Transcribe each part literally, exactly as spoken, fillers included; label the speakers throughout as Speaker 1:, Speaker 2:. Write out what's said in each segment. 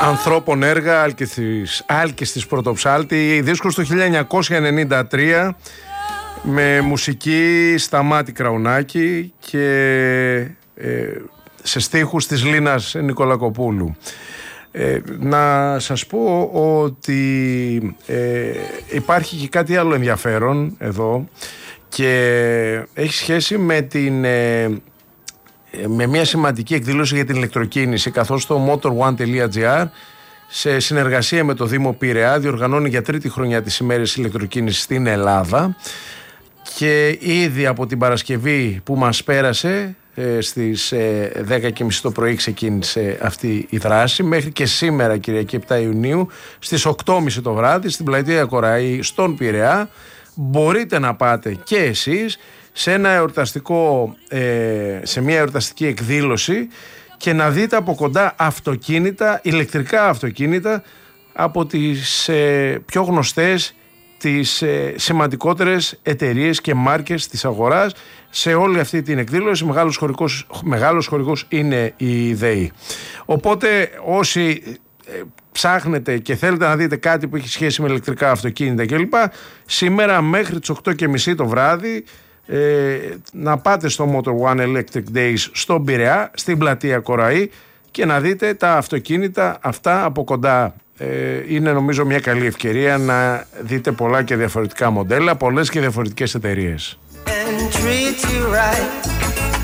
Speaker 1: Ανθρώπων έργα, Άλκης, Άλκης της Πρωτοψάλτη, δίσκος του χίλια εννιακόσια ενενήντα τρία με μουσική Σταμάτη Κραουνάκη και ε, σε στίχους της Λίνας Νικολακοπούλου. Ε, να σας πω ότι ε, υπάρχει και κάτι άλλο ενδιαφέρον εδώ και έχει σχέση με την... Ε, με μια σημαντική εκδήλωση για την ηλεκτροκίνηση, καθώς το motor one τελεία gr σε συνεργασία με το Δήμο Πειραιά διοργανώνει για τρίτη χρονιά τις ημέρες ηλεκτροκίνησης στην Ελλάδα και ήδη από την Παρασκευή που μας πέρασε στις δέκα και μισή το πρωί ξεκίνησε αυτή η δράση μέχρι και σήμερα Κυριακή επτά Ιουνίου στις οκτώ και μισή το βράδυ στην πλατεία Κοραή στον Πειραιά. Μπορείτε να πάτε και εσείς σε, ένα εορταστικό, ε, σε μια εορταστική εκδήλωση και να δείτε από κοντά αυτοκίνητα, ηλεκτρικά αυτοκίνητα από τις ε, πιο γνωστές, τις ε, σημαντικότερες εταιρείες και μάρκες της αγοράς. Σε όλη αυτή την εκδήλωση μεγάλος χορηγός, μεγάλος χορηγός είναι η ΔΕΗ. Οπότε όσοι ε, ψάχνετε και θέλετε να δείτε κάτι που έχει σχέση με ηλεκτρικά αυτοκίνητα κλπ, σήμερα μέχρι τις οκτώ και μισή το βράδυ Ε, να πάτε στο Motor One Electric Days στον Πειραιά, στην πλατεία Κοραή και να δείτε τα αυτοκίνητα αυτά από κοντά. Ε, είναι νομίζω μια καλή ευκαιρία να δείτε πολλά και διαφορετικά μοντέλα, πολλές και διαφορετικές εταιρείες. Right.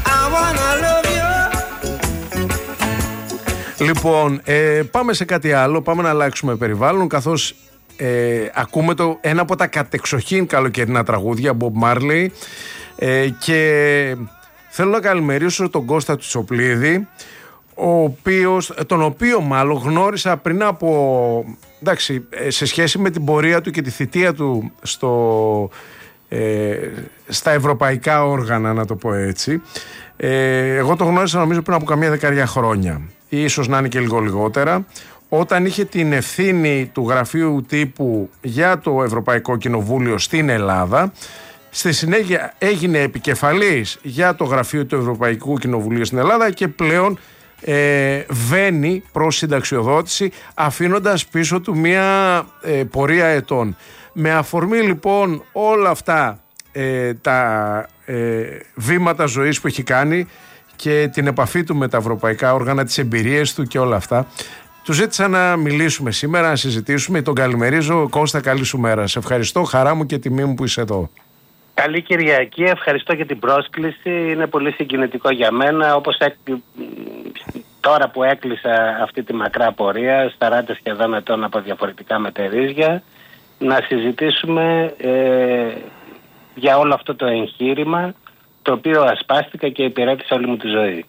Speaker 1: Λοιπόν, ε, πάμε σε κάτι άλλο, πάμε να αλλάξουμε περιβάλλον, καθώς Ε, ακούμε το, ένα από τα κατεξοχήν καλοκαιρινά τραγούδια Bob Marley ε, και θέλω να καλημερίσω τον Κώστα Τσοπλίδη, ο οποίος, τον οποίο μάλλον γνώρισα πριν από, εντάξει, σε σχέση με την πορεία του και τη θητεία του στο, ε, στα ευρωπαϊκά όργανα, να το πω έτσι. ε, εγώ το γνώρισα νομίζω πριν από καμία δεκαετία χρόνια, ίσως να είναι και λίγο λιγότερα, όταν είχε την ευθύνη του γραφείου τύπου για το Ευρωπαϊκό Κοινοβούλιο στην Ελλάδα. Στη συνέχεια έγινε επικεφαλής για το γραφείο του Ευρωπαϊκού Κοινοβουλίου στην Ελλάδα και πλέον ε, βαίνει προς συνταξιοδότηση, αφήνοντας πίσω του μια ε, πορεία ετών. Με αφορμή λοιπόν όλα αυτά ε, τα ε, βήματα ζωής που έχει κάνει και την επαφή του με τα ευρωπαϊκά όργανα, τις εμπειρίες του και όλα αυτά, του ζήτησα να μιλήσουμε σήμερα, να συζητήσουμε. Τον καλημερίζω. Κώστα, καλή σου μέρα. Σε ευχαριστώ, χαρά μου και τιμή μου που είσαι εδώ.
Speaker 2: Καλή Κυριακή, ευχαριστώ για την πρόσκληση. Είναι πολύ συγκινητικό για μένα. Όπως έκ... τώρα που έκλεισα αυτή τη μακρά πορεία, σαράντα σχεδόν ετών από διαφορετικά μετερίζια, να συζητήσουμε ε, για όλο αυτό το εγχείρημα, το οποίο ασπάστηκα και υπηρέτησα όλη μου τη ζωή.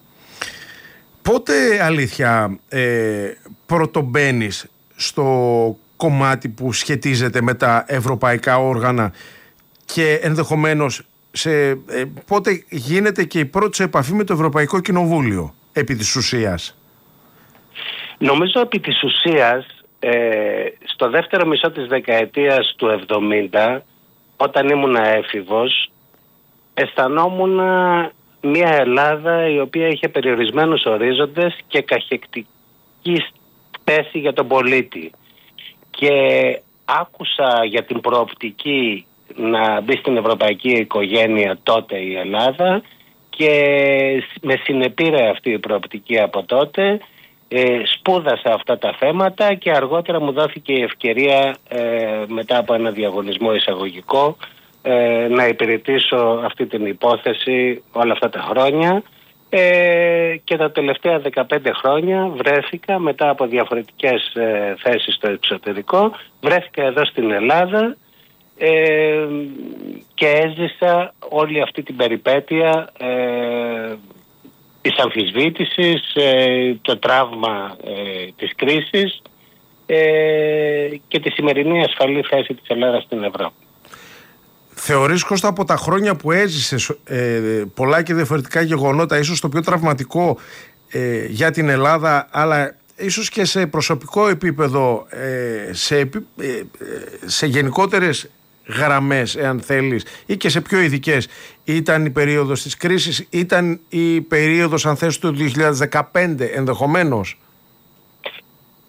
Speaker 1: Πότε, αλήθεια, ε, πρωτομπαίνεις στο κομμάτι που σχετίζεται με τα ευρωπαϊκά όργανα και ενδεχομένως σε, ε, πότε γίνεται και η πρώτη επαφή με το Ευρωπαϊκό Κοινοβούλιο επί της ουσίας?
Speaker 2: Νομίζω επί της ουσίας ε, στο δεύτερο μισό της δεκαετίας του εβδομήντα, όταν ήμουν έφηβος, αισθανόμουν μια Ελλάδα η οποία είχε περιορισμένους ορίζοντες και καχεκτική θέση για τον πολίτη. Και άκουσα για την προοπτική να μπει στην ευρωπαϊκή οικογένεια τότε η Ελλάδα και με συνεπήρε αυτή η προοπτική από τότε. Ε, σπούδασα αυτά τα θέματα και αργότερα μου δόθηκε η ευκαιρία ε, μετά από ένα διαγωνισμό εισαγωγικό ε, να υπηρετήσω αυτή την υπόθεση όλα αυτά τα χρόνια ε, και τα τελευταία δεκαπέντε χρόνια βρέθηκα μετά από διαφορετικές ε, θέσεις στο εξωτερικό, βρέθηκα εδώ στην Ελλάδα ε, και έζησα όλη αυτή την περιπέτεια ε, της αμφισβήτησης, ε, το τραύμα ε, της κρίσης ε, και τη σημερινή ασφαλή θέση της Ελλάδας στην Ευρώπη.
Speaker 1: Θεωρείς, Κώστα, από τα χρόνια που έζησες ε, πολλά και διαφορετικά γεγονότα, ίσως το πιο τραυματικό ε, για την Ελλάδα, αλλά ίσως και σε προσωπικό επίπεδο, ε, σε, επί, ε, σε γενικότερες γραμμές, εάν θέλεις, ή και σε πιο ειδικές, ήταν η περίοδος της κρίσης, ήταν η περίοδος, αν θες, του δύο χιλιάδες δεκαπέντε ενδεχομένως?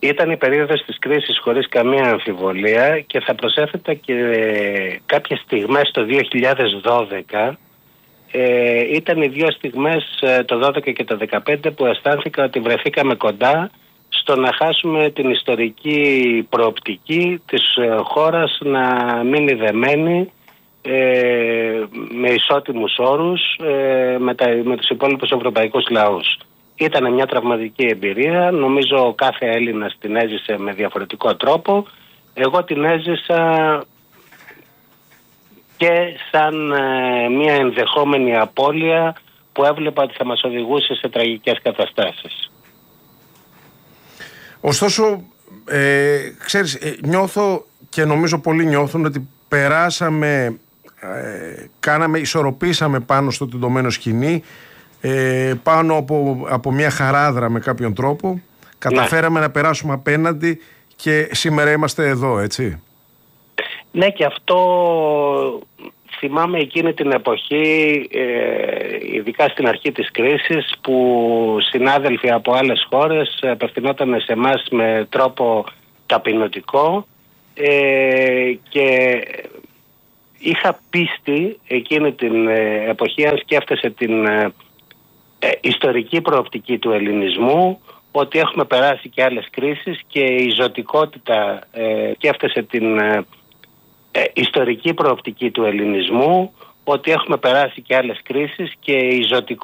Speaker 2: ήταν η περίοδος της κρίσης χωρίς καμία αμφιβολία, και θα προσέθετα και κάποιες στιγμές το δύο χιλιάδες δώδεκα. Ε, ήταν οι δύο στιγμές, το δώδεκα και το δεκαπέντε, που αισθάνθηκα ότι βρεθήκαμε κοντά στο να χάσουμε την ιστορική προοπτική της χώρας να μείνει δεμένη ε, με ισότιμους όρους ε, με, τα, με τους υπόλοιπους ευρωπαϊκούς λαούς. Ήταν μια τραυματική εμπειρία, νομίζω κάθε Έλληνας την έζησε με διαφορετικό τρόπο. Εγώ την έζησα και σαν ε, μια ενδεχόμενη απώλεια που έβλεπα ότι θα μας οδηγούσε σε τραγικές καταστάσεις.
Speaker 1: Ωστόσο, ε, ξέρεις, ε, νιώθω και νομίζω πολλοί νιώθουν ότι περάσαμε, ε, κάναμε, ισορροπήσαμε πάνω στο τεντωμένο σκηνή, ε, πάνω από, από μια χαράδρα με κάποιον τρόπο. Καταφέραμε ναι. να περάσουμε απέναντι και σήμερα είμαστε εδώ, έτσι.
Speaker 2: Ναι, και αυτό θυμάμαι εκείνη την εποχή, ε, ειδικά στην αρχή της κρίσης, που συνάδελφοι από άλλες χώρες απευθυνόταν σε εμάς με τρόπο ταπεινωτικό, ε, και είχα πίστη εκείνη την εποχή, αν σκέφτεσαι την ε, ιστορική προοπτική του ελληνισμού, ότι έχουμε περάσει και άλλες κρίσεις και η ζωτικότητα, ε, σκέφτεσαι την ε, ε, ιστορική προοπτική του ελληνισμού, ότι έχουμε περάσει και άλλες κρίσεις και η ζωτικότητα